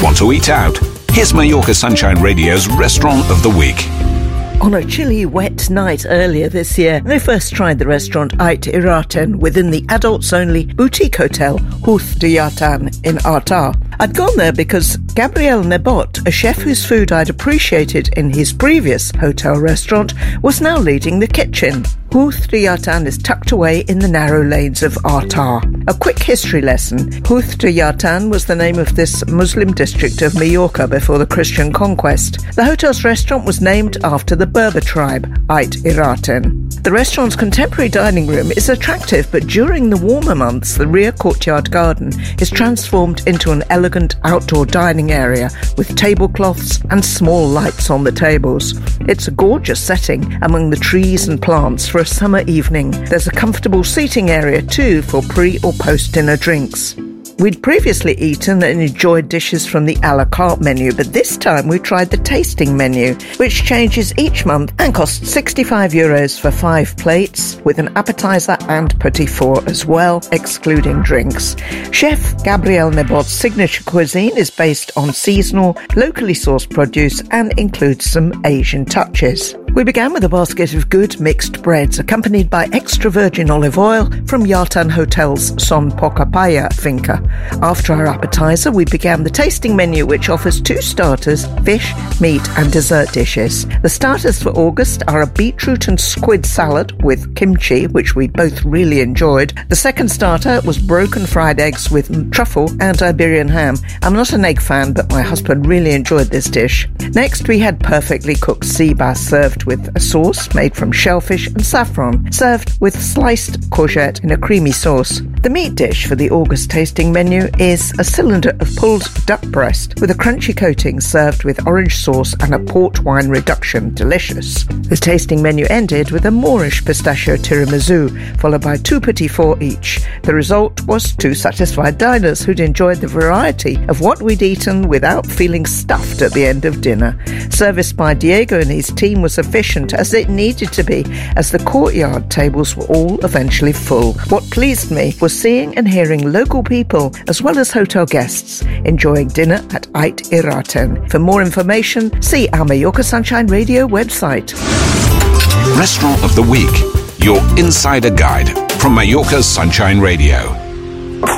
Want to eat out? Here's Mallorca Sunshine Radio's Restaurant of the Week. On a chilly, wet night earlier this year, I first tried the restaurant Ait Iraten within the adults-only boutique hotel Huth de Yatan in Arta. I'd gone there because Gabriel Nebot, a chef whose food I'd appreciated in his previous hotel restaurant, was now leading the kitchen. Huth de Yatan is tucked away in the narrow lanes of Arta. A quick history lesson. Huth de Yatan was the name of this Muslim district of Mallorca before the Christian conquest. The hotel's restaurant was named after the Berber tribe, Ait Iraten. The restaurant's contemporary dining room is attractive, but during the warmer months, the rear courtyard garden is transformed into an elegant outdoor dining area with tablecloths and small lights on the tables. It's a gorgeous setting among the trees and plants for a summer evening. There's a comfortable seating area too for pre- or post-dinner drinks. We'd previously eaten and enjoyed dishes from the a la carte menu, but this time we tried the tasting menu, which changes each month and costs €65 for 5 plates, with an appetizer and petit four as well, excluding drinks. Chef Gabriel Nebot's signature cuisine is based on seasonal, locally sourced produce and includes some Asian touches. We began with a basket of good mixed breads, accompanied by extra virgin olive oil from Yatan Hotel's Son Pocapaya finca. After our appetizer, we began the tasting menu, which offers 2 starters, fish, meat and dessert dishes. The starters for August are a beetroot and squid salad with kimchi, which we both really enjoyed. The second starter was broken fried eggs with truffle and Iberian ham. I'm not an egg fan, but my husband really enjoyed this dish. Next, we had perfectly cooked sea bass served with a sauce made from shellfish and saffron, served with sliced courgette in a creamy sauce. The meat dish for the August tasting menu is a cylinder of pulled duck breast with a crunchy coating served with orange sauce and a port wine reduction. Delicious. The tasting menu ended with a Moorish pistachio tiramisu, followed by 2 petit four each. The result was 2 satisfied diners who'd enjoyed the variety of what we'd eaten without feeling stuffed at the end of dinner. Service by Diego and his team was efficient, as it needed to be, as the courtyard tables were all eventually full. What pleased me was seeing and hearing local people as well as hotel guests enjoying dinner at Ait Iraten. For more information, see our Mallorca Sunshine Radio website. Restaurant of the Week, your insider guide from Mallorca Sunshine Radio.